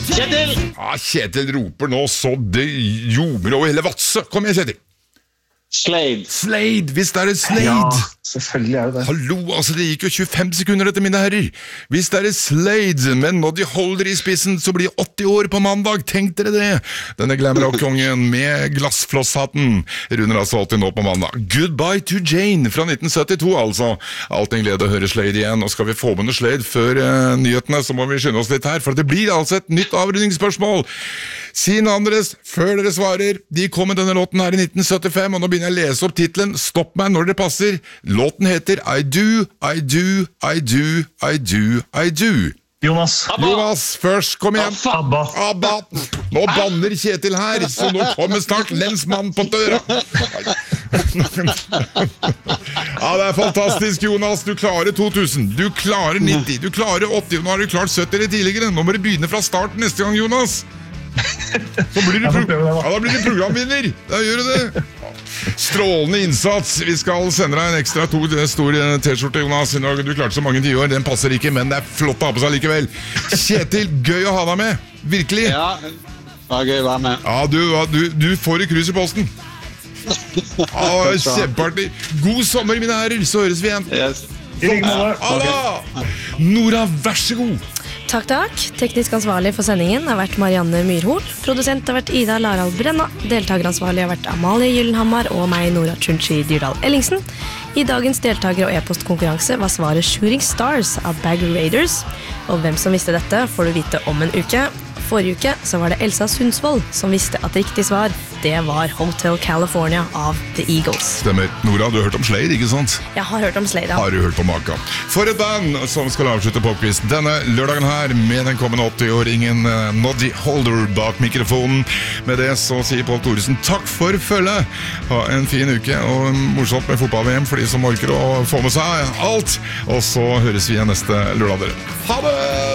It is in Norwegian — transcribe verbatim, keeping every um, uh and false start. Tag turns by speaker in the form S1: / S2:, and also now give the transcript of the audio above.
S1: Kjetil!
S2: Ja, Kjetil roper nå så det ljomer over hele Vadsø. Kom igjen, Kjetil.
S1: Slade.
S2: Slade, visst er det Slade.
S3: Ja, selvfølgelig er det det.
S2: Hallo, altså det gikk jo tjuefem sekunder etter, mine herrer. Visst er det Slade, men når de holder i spissen, så blir de åtti år på mandag. Tenk dere det. Denne glamrock-kongen med glassflosshatten runder altså åtti nå på mandag. Goodbye to Jane fra nitten syttito, altså. Alt en glede å høre Slade igjen, og skal vi få med noe Slade før uh, nyhetene, så må vi skynde oss litt her, for det blir altså et nytt avrundingsspørsmål. Si navnet deres før dere svarer. De kom med denne låten her i nitten syttifem, og nå begynner jeg å lese opp titlen. Stopp meg når det passer. Låten heter I Do, I Do, I Do, I Do, I Do.
S3: Jonas.
S2: Jonas, først, kom igjen.
S3: Abba.
S2: Abba. Nå banner Kjetil her, så nå kommer snart lensmannen på døra. Ja, det er fantastisk, Jonas. Du klarer to tusen, du klarer nitti, du klarer åtti, og nå har du klart sytti eller tidligere. Nå må du begynne fra starten neste gang, Jonas. Så blir du, pro ja, da blir du programvinner. Da gjør du det. Strålende innsats. Vi skal sende deg en ekstra to stor t-skjorte, Jonas. Du klarte så mange tiår, den passer ikke, men det er flott å ha på seg likevel. Kjetil, gøy å ha deg med. Virkelig.
S1: Ja, det var gøy å være med.
S2: Ja, du, du, du får et krus i posten. Ja, kjempeartig. God sommer, mine herrer, så høres vi igjen.
S1: Yes.
S2: Alla! Nora, vær så god.
S4: Takk, takk. Teknisk ansvarlig for sendingen har vært Marianne Myrhol. Produsent har vært Ida Larald Brenna. Deltakeransvarlig har vært Amalie Gyllenhammar og meg, Nora Tjunchi Dyrdal Ellingsen. I dagens deltaker- og e-postkonkurranse var svaret Shooting Stars av Bag Raiders. Og hvem som visste dette får du vite om en uke. Forrige uke så var det Elsa Sundsvold som visste at riktig svar, det var Hotel California av The Eagles.
S2: Stemmer. Nora, du har hørt om Slade, ikke sant?
S4: Jeg har hørt om Slade, ja.
S2: Har du hørt på Maka? For et band som skal avslutte popquiz denne lørdagen her med den kommende åtti-åringen uh, Noddy Holder bak mikrofonen. Med det så sier Pål Thoresen takk for følget. Ha en fin uke og morsomt med fotball-V M for de som orker å få med seg alt. Og så høres vi igjen neste lørdag, dere. Ha det!